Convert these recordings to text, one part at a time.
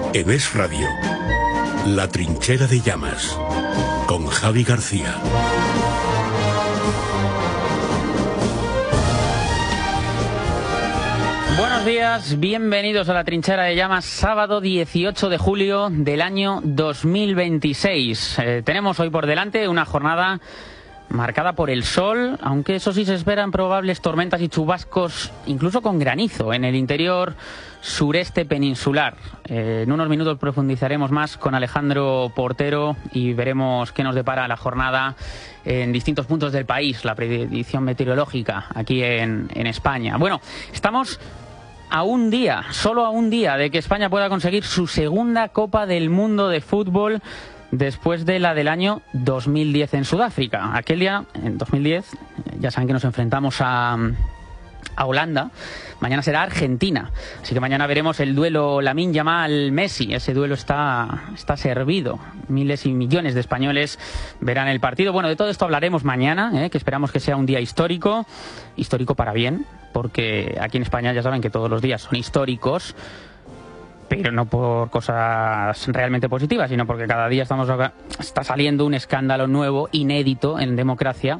En Es Radio, La Trinchera de Llamas, con Javi García. Buenos días, bienvenidos a La Trinchera de Llamas, sábado 18 de julio del año 2026. Tenemos hoy por delante una jornada marcada por el sol, aunque eso sí se esperan probables tormentas y chubascos, incluso con granizo, en el interior sureste peninsular. En unos minutos profundizaremos más con Alejandro Portero y veremos qué nos depara la jornada en distintos puntos del país, la predicción meteorológica aquí en España. Bueno, estamos a un día, solo a un día de que España pueda conseguir su segunda Copa del Mundo de fútbol después de la del año 2010 en Sudáfrica. Aquel día, en 2010, ya saben que nos enfrentamos a Holanda. Mañana será Argentina. Así que mañana veremos el duelo Lamine Yamal-Messi. Ese duelo está servido. Miles y millones de españoles verán el partido. Bueno, de todo esto hablaremos mañana, que esperamos que sea un día histórico. Histórico para bien, porque aquí en España ya saben que todos los días son históricos, pero no por cosas realmente positivas, sino porque cada día está saliendo un escándalo nuevo, inédito en democracia,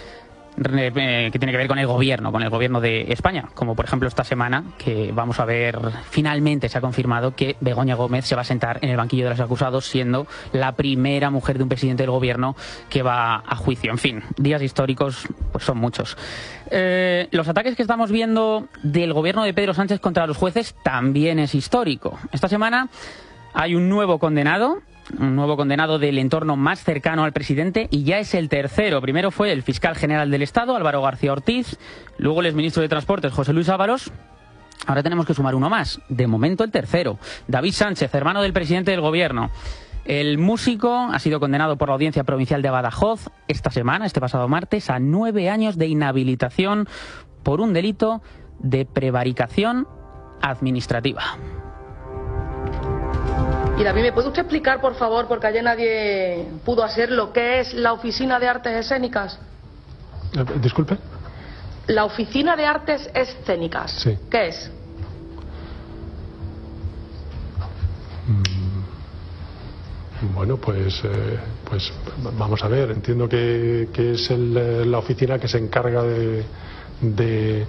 que tiene que ver con el gobierno de España, como por ejemplo esta semana, que vamos a ver, finalmente se ha confirmado que Begoña Gómez se va a sentar en el banquillo de los acusados, siendo la primera mujer de un presidente del gobierno que va a juicio. En fin, días históricos pues son muchos. Los ataques que estamos viendo del gobierno de Pedro Sánchez contra los jueces también es histórico. Esta semana hay un nuevo condenado del entorno más cercano al presidente, y ya es el tercero. Primero fue el fiscal general del Estado, Álvaro García Ortiz, luego el exministro de Transportes, José Luis Ábalos. Ahora tenemos que sumar uno más, de momento el tercero, David Sánchez, hermano del presidente del gobierno. El músico ha sido condenado por la Audiencia Provincial de Badajoz esta semana, este pasado martes, a 9 años de inhabilitación por un delito de prevaricación administrativa. Y David, ¿me puede usted explicar, por favor, porque ayer nadie pudo hacer, lo que es la Oficina de Artes Escénicas? Disculpe. La Oficina de Artes Escénicas. Sí. ¿Qué es? Bueno, pues vamos a ver. Entiendo que es la oficina que se encarga de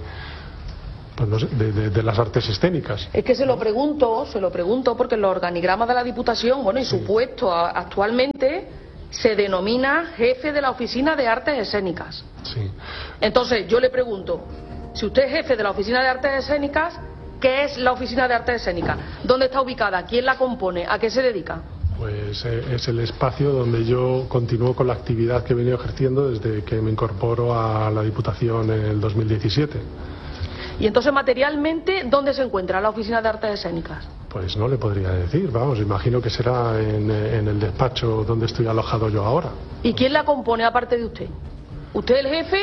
las artes escénicas. Es que se lo pregunto porque en los organigramas de la Diputación, bueno, y su puesto actualmente se denomina jefe de la Oficina de Artes Escénicas. Sí. Entonces, yo le pregunto, si usted es jefe de la Oficina de Artes Escénicas, ¿qué es la Oficina de Artes Escénicas? ¿Dónde está ubicada? ¿Quién la compone? ¿A qué se dedica? Pues es el espacio donde yo continúo con la actividad que he venido ejerciendo desde que me incorporo a la Diputación en el 2017. Y entonces, materialmente, ¿dónde se encuentra la Oficina de Artes Escénicas? Pues no le podría decir, vamos, imagino que será en el despacho donde estoy alojado yo ahora. ¿Y quién la compone aparte de usted? ¿Usted es el jefe?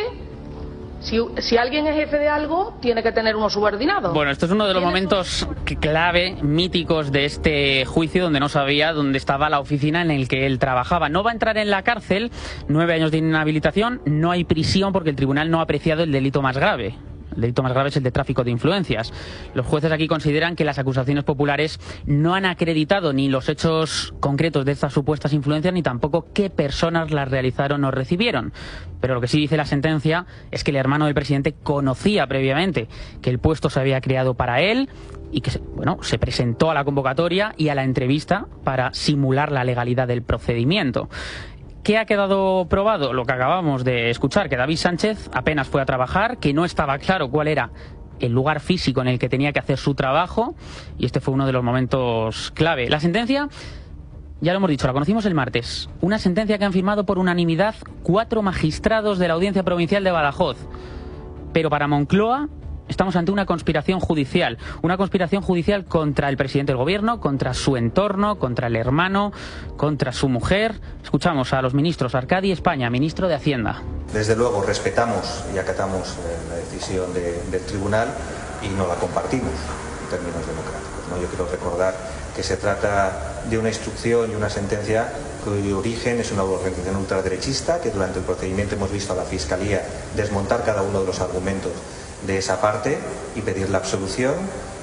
Si alguien es jefe de algo, tiene que tener unos subordinados. Bueno, esto es uno de los momentos clave, míticos de este juicio, donde no sabía dónde estaba la oficina en el que él trabajaba. No va a entrar en la cárcel, 9 años de inhabilitación, no hay prisión porque el tribunal no ha apreciado el delito más grave. El delito más grave es el de tráfico de influencias. Los jueces aquí consideran que las acusaciones populares no han acreditado ni los hechos concretos de estas supuestas influencias, ni tampoco qué personas las realizaron o recibieron. Pero lo que sí dice la sentencia es que el hermano del presidente conocía previamente que el puesto se había creado para él y que se presentó a la convocatoria y a la entrevista para simular la legalidad del procedimiento. ¿Qué ha quedado probado? Lo que acabamos de escuchar, que David Sánchez apenas fue a trabajar, que no estaba claro cuál era el lugar físico en el que tenía que hacer su trabajo, y este fue uno de los momentos clave. La sentencia, ya lo hemos dicho, la conocimos el martes. Una sentencia que han firmado por unanimidad 4 magistrados de la Audiencia Provincial de Badajoz. Pero para Moncloa estamos ante una conspiración judicial contra el presidente del gobierno, contra su entorno, contra el hermano, contra su mujer. Escuchamos a los ministros. Arcadi España, ministro de Hacienda. Desde luego respetamos y acatamos la decisión del tribunal y no la compartimos en términos democráticos, ¿no? Yo quiero recordar que se trata de una instrucción y una sentencia cuyo origen es una organización ultraderechista, que durante el procedimiento hemos visto a la Fiscalía desmontar cada uno de los argumentos de esa parte y pedir la absolución,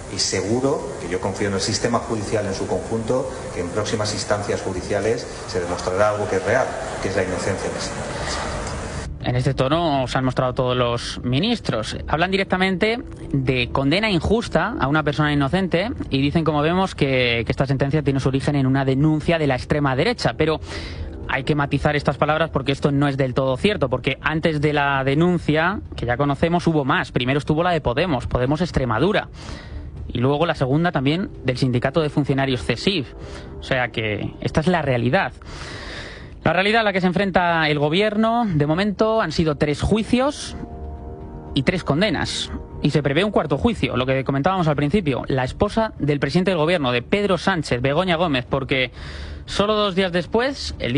y seguro, que yo confío en el sistema judicial en su conjunto, que en próximas instancias judiciales se demostrará algo que es real, que es la inocencia de ese. En este tono se han mostrado todos los ministros. Hablan directamente de condena injusta a una persona inocente y dicen, como vemos, que esta sentencia tiene su origen en una denuncia de la extrema derecha. Pero hay que matizar estas palabras porque esto no es del todo cierto, porque antes de la denuncia, que ya conocemos, hubo más. Primero estuvo la de Podemos Extremadura. Y luego la segunda también del Sindicato de Funcionarios CESIF. O sea que esta es la realidad. La realidad a la que se enfrenta el gobierno, de momento, han sido 3 juicios y 3 condenas. Y se prevé un cuarto juicio, lo que comentábamos al principio. La esposa del presidente del gobierno, de Pedro Sánchez, Begoña Gómez, porque solo 2 días después, el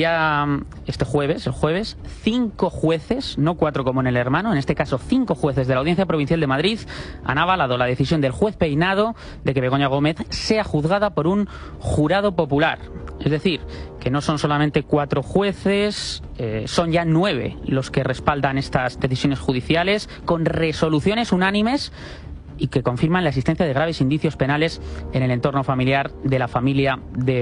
jueves, 5 jueces, no 4 como en El Hermano, en este caso 5 jueces de la Audiencia Provincial de Madrid han avalado la decisión del juez Peinado de que Begoña Gómez sea juzgada por un jurado popular. Es decir, que no son solamente 4 jueces, son ya 9 los que respaldan estas decisiones judiciales con resoluciones unánimes y que confirman la existencia de graves indicios penales en el entorno familiar de la familia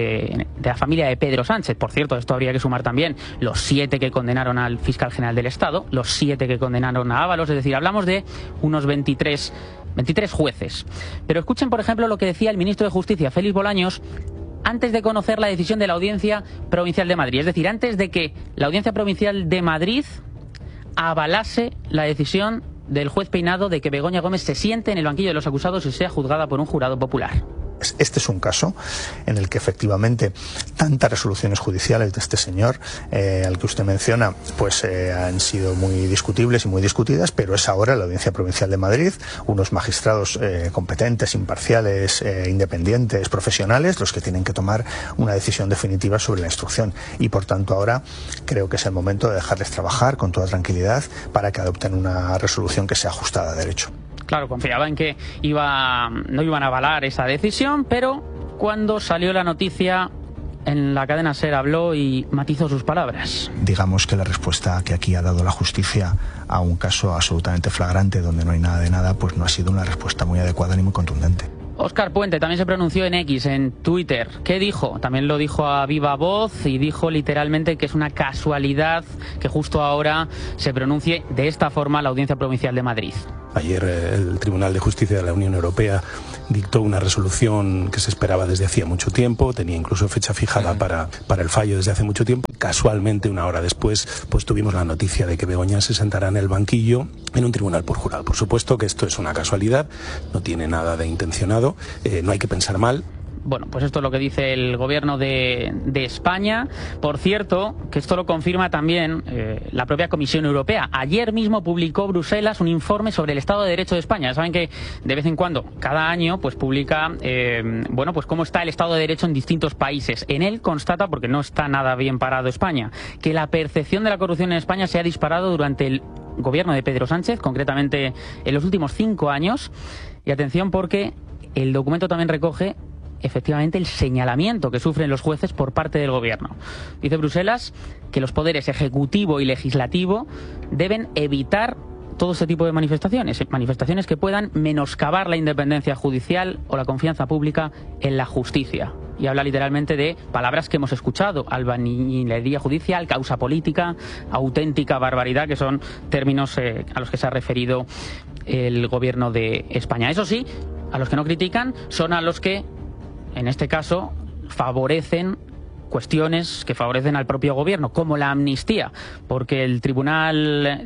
de Pedro Sánchez. Por cierto, esto habría que sumar también los 7 que condenaron al fiscal general del Estado, los 7 que condenaron a Ábalos, es decir, hablamos de unos 23 jueces. Pero escuchen, por ejemplo, lo que decía el ministro de Justicia, Félix Bolaños, antes de conocer la decisión de la Audiencia Provincial de Madrid. Es decir, antes de que la Audiencia Provincial de Madrid avalase la decisión del juez Peinado de que Begoña Gómez se siente en el banquillo de los acusados y sea juzgada por un jurado popular. Este es un caso en el que efectivamente tantas resoluciones judiciales de este señor, al que usted menciona, pues han sido muy discutibles y muy discutidas, pero es ahora la Audiencia Provincial de Madrid, unos magistrados competentes, imparciales, independientes, profesionales, los que tienen que tomar una decisión definitiva sobre la instrucción. Y por tanto ahora creo que es el momento de dejarles trabajar con toda tranquilidad para que adopten una resolución que sea ajustada a derecho. Claro, confiaba en que no iban a avalar esa decisión, pero cuando salió la noticia, en la cadena SER habló y matizó sus palabras. Digamos que la respuesta que aquí ha dado la justicia a un caso absolutamente flagrante donde no hay nada de nada, pues no ha sido una respuesta muy adecuada ni muy contundente. Óscar Puente también se pronunció en X, en Twitter. ¿Qué dijo? También lo dijo a viva voz y dijo literalmente que es una casualidad que justo ahora se pronuncie de esta forma la Audiencia Provincial de Madrid. Ayer el Tribunal de Justicia de la Unión Europea dictó una resolución que se esperaba desde hacía mucho tiempo, tenía incluso fecha fijada para el fallo desde hace mucho tiempo. Casualmente, una hora después, pues tuvimos la noticia de que Begoña se sentará en el banquillo en un tribunal por jurado. Por supuesto que esto es una casualidad, no tiene nada de intencionado, no hay que pensar mal. Bueno, pues esto es lo que dice el gobierno de España. Por cierto, que esto lo confirma también la propia Comisión Europea. Ayer mismo publicó Bruselas un informe sobre el Estado de Derecho de España. Saben que de vez en cuando, cada año, pues publica pues cómo está el Estado de Derecho en distintos países. En él constata, porque no está nada bien parado España, que la percepción de la corrupción en España se ha disparado durante el gobierno de Pedro Sánchez, concretamente en los últimos 5 años. Y atención, porque el documento también recoge efectivamente el señalamiento que sufren los jueces por parte del gobierno. Dice Bruselas que los poderes ejecutivo y legislativo deben evitar todo este tipo de manifestaciones que puedan menoscabar la independencia judicial o la confianza pública en la justicia. Y habla literalmente de palabras que hemos escuchado: albañilería judicial, causa política, auténtica barbaridad, que son términos a los que se ha referido el gobierno de España. Eso sí, a los que no critican son a los que, en este caso, favorecen cuestiones que favorecen al propio gobierno, como la amnistía, porque el Tribunal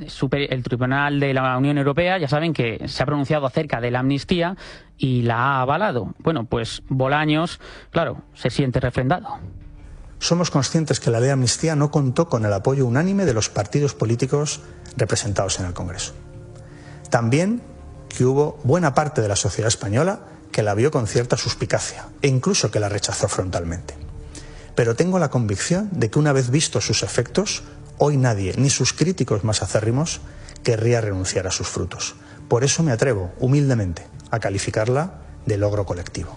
de la Unión Europea, ya saben que se ha pronunciado acerca de la amnistía y la ha avalado. Bueno, pues Bolaños, claro, se siente refrendado. Somos conscientes que la ley de amnistía no contó con el apoyo unánime de los partidos políticos representados en el Congreso. También que hubo buena parte de la sociedad española que la vio con cierta suspicacia e incluso que la rechazó frontalmente. Pero tengo la convicción de que una vez vistos sus efectos, hoy nadie, ni sus críticos más acérrimos, querría renunciar a sus frutos. Por eso me atrevo, humildemente, a calificarla de logro colectivo.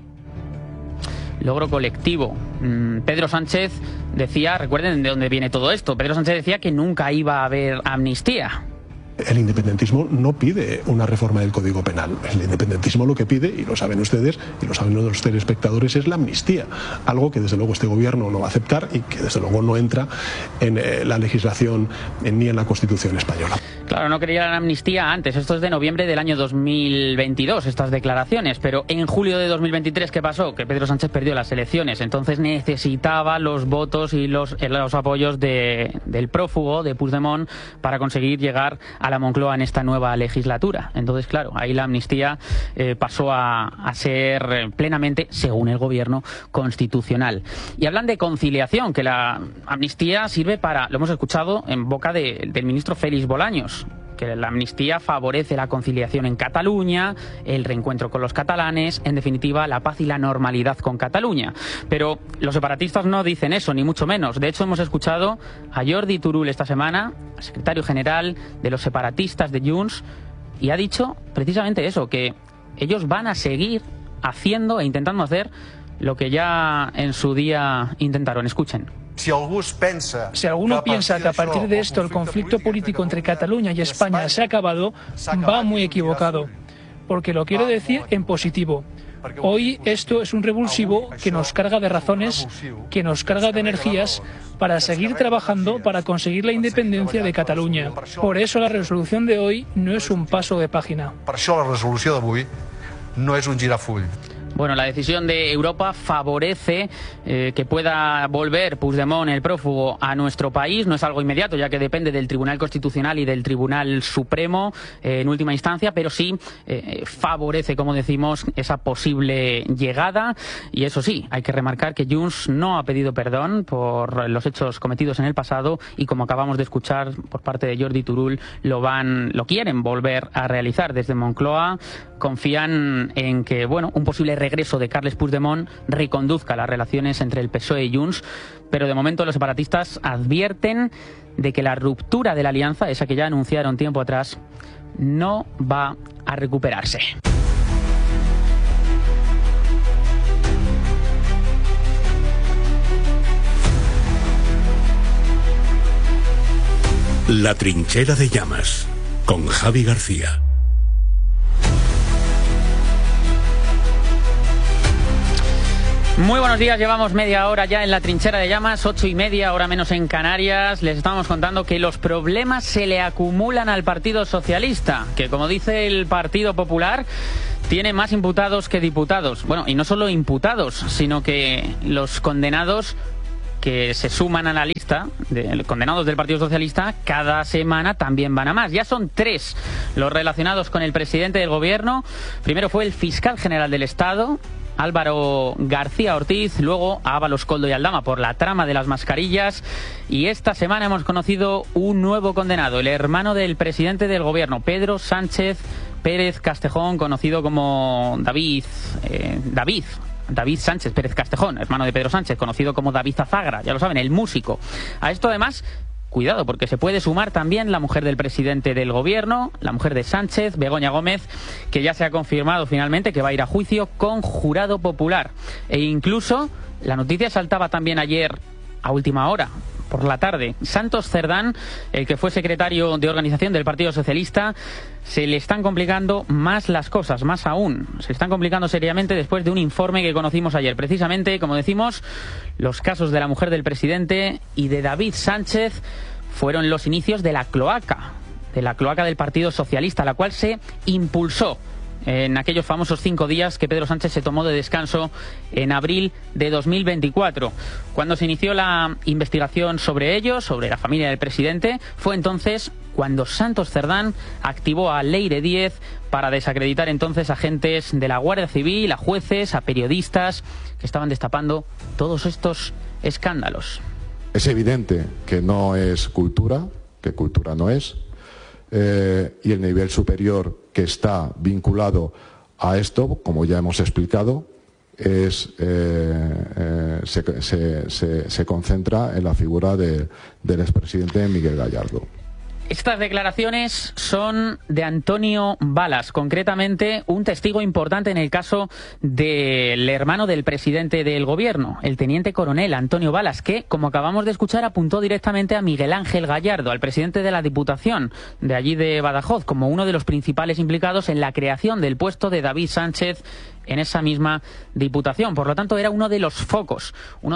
Logro colectivo. Pedro Sánchez decía, recuerden de dónde viene todo esto, Pedro Sánchez decía que nunca iba a haber amnistía. El independentismo no pide una reforma del Código Penal. El independentismo lo que pide, y lo saben ustedes y lo saben los telespectadores, es la amnistía. Algo que desde luego este gobierno no va a aceptar y que desde luego no entra en la legislación ni en la Constitución española. Claro, no quería la amnistía antes. Esto es de noviembre del año 2022, estas declaraciones. Pero en julio de 2023, ¿qué pasó? Que Pedro Sánchez perdió las elecciones. Entonces necesitaba los votos y los apoyos del prófugo, de Puigdemont, para conseguir llegar a la Moncloa en esta nueva legislatura. Entonces, claro, ahí la amnistía pasó a ser plenamente, según el gobierno, constitucional. Y hablan de conciliación, que la amnistía sirve para, lo hemos escuchado en boca del ministro Félix Bolaños, que la amnistía favorece la conciliación en Cataluña, el reencuentro con los catalanes, en definitiva, la paz y la normalidad con Cataluña. Pero los separatistas no dicen eso, ni mucho menos. De hecho, hemos escuchado a Jordi Turull esta semana, secretario general de los separatistas de Junts, y ha dicho precisamente eso, que ellos van a seguir haciendo e intentando hacer lo que ya en su día intentaron. Escuchen. Si alguno piensa que a partir de esto el conflicto político entre Cataluña y España se ha acabado, va muy equivocado, porque lo quiero decir en positivo. Hoy esto es un revulsivo que nos carga de razones, que nos carga de energías para seguir trabajando para conseguir la independencia de Cataluña. Por eso la resolución de hoy no es un paso de página. Per això la resolució d'avui no és un girafull. Bueno, la decisión de Europa favorece que pueda volver Puigdemont, el prófugo, a nuestro país. No es algo inmediato, ya que depende del Tribunal Constitucional y del Tribunal Supremo en última instancia, pero sí favorece, como decimos, esa posible llegada. Y eso sí, hay que remarcar que Junts no ha pedido perdón por los hechos cometidos en el pasado y, como acabamos de escuchar por parte de Jordi Turull, lo quieren volver a realizar desde Moncloa. Confían en que, bueno, un posible regreso de Carles Puigdemont reconduzca las relaciones entre el PSOE y Junts, pero de momento los separatistas advierten de que la ruptura de la alianza, esa que ya anunciaron tiempo atrás, no va a recuperarse. La trinchera de llamas, con Javi García. Muy buenos días, llevamos media hora ya en la trinchera de llamas, 8:30, hora menos en Canarias. Les estamos contando que los problemas se le acumulan al Partido Socialista, que, como dice el Partido Popular, tiene más imputados que diputados. Bueno, y no solo imputados, sino que los condenados que se suman a la lista de condenados del Partido Socialista cada semana también van a más. Ya son 3 los relacionados con el presidente del Gobierno. Primero fue el fiscal general del Estado, Álvaro García Ortiz, luego a Ábalos, Koldo y Aldama por la trama de las mascarillas, y esta semana hemos conocido un nuevo condenado, el hermano del presidente del Gobierno, Pedro Sánchez Pérez Castejón, conocido como David Sánchez Pérez Castejón, hermano de Pedro Sánchez, conocido como David Azagra, ya lo saben, el músico. A esto, además, cuidado, porque se puede sumar también la mujer del presidente del Gobierno, la mujer de Sánchez, Begoña Gómez, que ya se ha confirmado finalmente que va a ir a juicio con jurado popular. E incluso la noticia saltaba también ayer a última hora, por la tarde. Santos Cerdán, el que fue secretario de organización del Partido Socialista, se le están complicando más las cosas, más aún. Se le están complicando seriamente después de un informe que conocimos ayer. Precisamente, como decimos, los casos de la mujer del presidente y de David Sánchez fueron los inicios de la cloaca del Partido Socialista, la cual se impulsó en aquellos famosos 5 días que Pedro Sánchez se tomó de descanso en abril de 2024. Cuando se inició la investigación sobre ellos, sobre la familia del presidente, fue entonces cuando Santos Cerdán activó a Leire Díez para desacreditar entonces a agentes de la Guardia Civil, a jueces, a periodistas que estaban destapando todos estos escándalos. Es evidente que no es cultura, que cultura no es, y el nivel superior que está vinculado a esto, como ya hemos explicado, se concentra en la figura del expresidente Miguel Gallardo. Estas declaraciones son de Antonio Balas, concretamente un testigo importante en el caso del hermano del presidente del gobierno, el teniente coronel Antonio Balas, que, como acabamos de escuchar, apuntó directamente a Miguel Ángel Gallardo, al presidente de la Diputación de allí de Badajoz, como uno de los principales implicados en la creación del puesto de David Sánchez en esa misma Diputación. Por lo tanto, era uno de los focos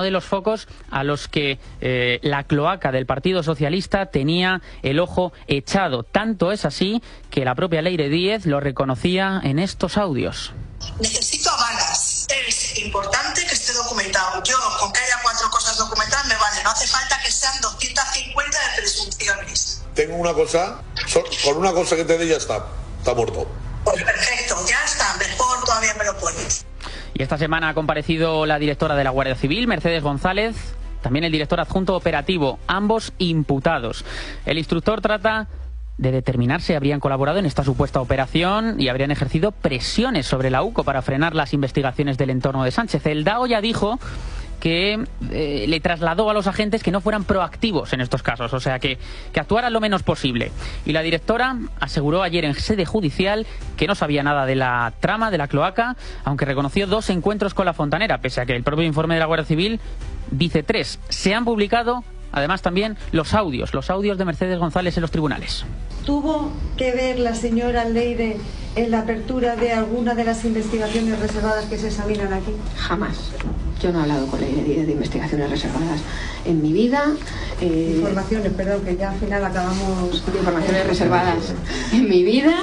a los que la cloaca del Partido Socialista tenía el ojo echado. Tanto es así que la propia Leire Díez lo reconocía en estos audios. Necesito a Balas. Es importante que esté documentado. Yo, con que haya 4 cosas documentadas me vale. No hace falta que sean 250 de presunciones. Tengo una cosa, con una cosa que te dé ya está muerto. Pues perfecto, ya está, mejor todavía me lo pones. Y esta semana ha comparecido la directora de la Guardia Civil, Mercedes González, también el director adjunto operativo, ambos imputados. El instructor trata de determinar si habrían colaborado en esta supuesta operación y habrían ejercido presiones sobre la UCO para frenar las investigaciones del entorno de Sánchez. El DAO ya dijo que le trasladó a los agentes que no fueran proactivos en estos casos, o sea, que actuaran lo menos posible. Y la directora aseguró ayer en sede judicial que no sabía nada de la trama de la cloaca, aunque reconoció 2 encuentros con la fontanera, pese a que el propio informe de la Guardia Civil dice 3. Se han publicado, además, también los audios de Mercedes González en los tribunales. ¿Tuvo que ver la señora Leire en la apertura de alguna de las investigaciones reservadas que se examinan aquí? Jamás. Yo no he hablado con Leire Díez de investigaciones reservadas en mi vida. Informaciones, perdón, que ya al final acabamos... De informaciones reservadas en mi vida.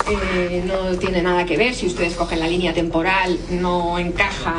No tiene nada que ver. Si ustedes cogen la línea temporal, no encaja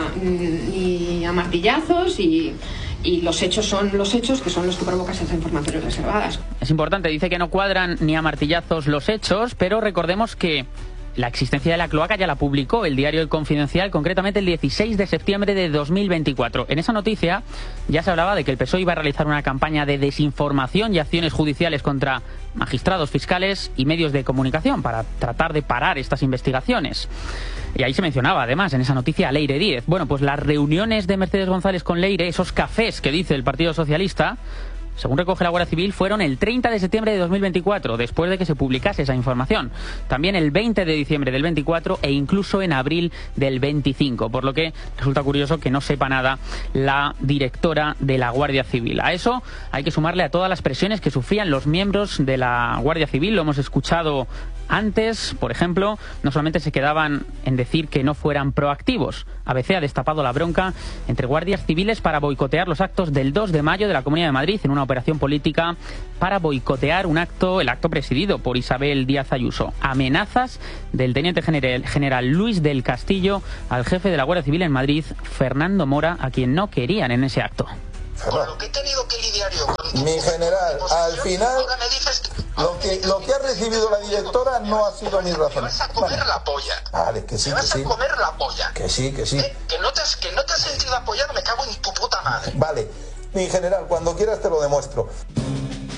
ni a martillazos y los hechos son los hechos, que son los que provocan esas informaciones reservadas. Es importante, dice que no cuadran ni a martillazos los hechos, pero recordemos que la existencia de la cloaca ya la publicó el diario El Confidencial, concretamente el 16 de septiembre de 2024. En esa noticia ya se hablaba de que el PSOE iba a realizar una campaña de desinformación y acciones judiciales contra magistrados, fiscales y medios de comunicación para tratar de parar estas investigaciones. Y ahí se mencionaba, además, en esa noticia a Leire Díez. Bueno, pues las reuniones de Mercedes González con Leire, esos cafés que dice el Partido Socialista, según recoge la Guardia Civil, fueron el 30 de septiembre de 2024, después de que se publicase esa información. También el 20 de diciembre del 24 e incluso en abril del 25, por lo que resulta curioso que no sepa nada la directora de la Guardia Civil. A eso hay que sumarle a todas las presiones que sufrían los miembros de la Guardia Civil. Lo hemos escuchado antes, por ejemplo, no solamente se quedaban en decir que no fueran proactivos. ABC ha destapado la bronca entre guardias civiles para boicotear los actos del 2 de mayo de la Comunidad de Madrid en una operación política para boicotear el acto presidido por Isabel Díaz Ayuso. Amenazas del teniente general Luis del Castillo al jefe de la Guardia Civil en Madrid, Fernando Mora, a quien no querían en ese acto. Con lo que he tenido que lidiar yo con mi general, al final lo que ha recibido la directora no ha sido mi razón. Me vas a comer la polla. Vale, que sí, me vas a comer la polla. Que sí. Que no te has sentido apoyado, me cago en tu puta madre. Vale, mi general, cuando quieras te lo demuestro.